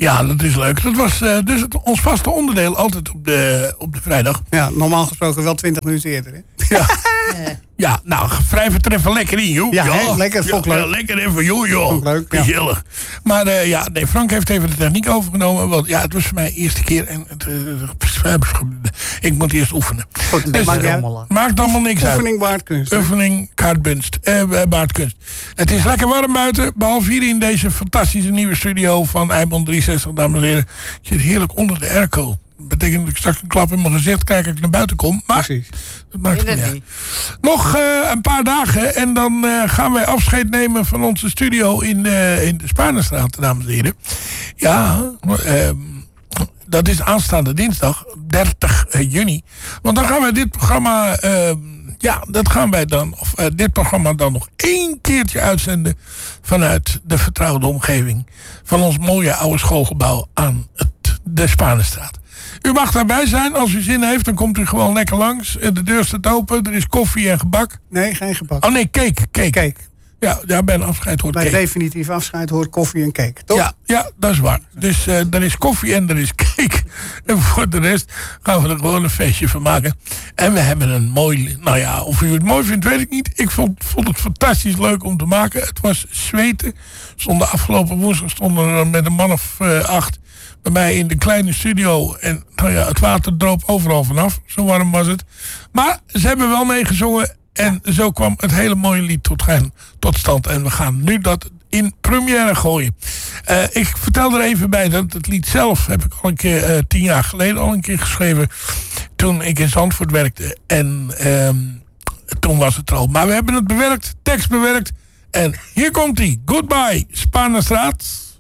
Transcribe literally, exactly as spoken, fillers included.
Ja, dat is leuk. Dat was uh, dus het, ons vaste onderdeel altijd op de, op de vrijdag. Ja, normaal gesproken wel twintig minuten eerder. Hè? Ja. Ja, nou, wrijf het er even lekker in, joh. Ja, ja. He, lekker, vond ja, leuk. Lekker even, joh, joh. Vond leuk, ja. Gezellig. Maar uh, ja, nee, Frank heeft even de techniek overgenomen. Want ja, het was voor mij de eerste keer. En het, uh, ik moet eerst oefenen. Goed, dus, maakt, uh, maakt allemaal niks uit. Oefening baardkunst. Oefening kaartkunst. Uh, baardkunst. Het is lekker warm buiten. Behalve hier in deze fantastische nieuwe studio van Eimond driehonderdzestig, dames en heren. Je zit heerlijk onder de airco. Dat betekent dat ik straks een klap in mijn gezicht krijg als ik naar buiten kom. Maar precies. Dat maakt het niet uit. Nog uh, een paar dagen en dan uh, gaan wij afscheid nemen van onze studio in, uh, in de Spaanstraat, dames en heren. Ja, uh, dat is aanstaande dinsdag, dertig juni. Want dan gaan wij dit programma, uh, ja, dat gaan wij dan, of uh, dit programma dan nog één keertje uitzenden vanuit de vertrouwde omgeving van ons mooie oude schoolgebouw aan het, de Spaanstraat. U mag daarbij zijn. Als u zin heeft, dan komt u gewoon lekker langs. De deur staat open. Er is koffie en gebak. Nee, geen gebak. Oh nee, cake. Cake. cake. Ja, ja, bij een afscheid hoort bij cake. Bij definitief afscheid hoort koffie en cake, toch? Ja, ja, dat is waar. Dus uh, er is koffie en er is cake. En voor de rest gaan we er gewoon een feestje van maken. En we hebben een mooi... Nou ja, of u het mooi vindt, weet ik niet. Ik vond, vond het fantastisch leuk om te maken. Het was zweten. Stonden afgelopen woensdag stonden er met een man of uh, acht... bij mij in de kleine studio. En nou ja, het water droop overal vanaf. Zo warm was het. Maar ze hebben wel meegezongen. En zo kwam het hele mooie lied tot, tot stand. En we gaan nu dat in première gooien. Uh, ik vertel er even bij dat het lied zelf heb ik al een keer uh, tien jaar geleden al een keer geschreven. Toen ik in Zandvoort werkte. En uh, toen was het er al. Maar we hebben het bewerkt, tekst bewerkt. En hier komt ie. Goodbye, Spaanstraat.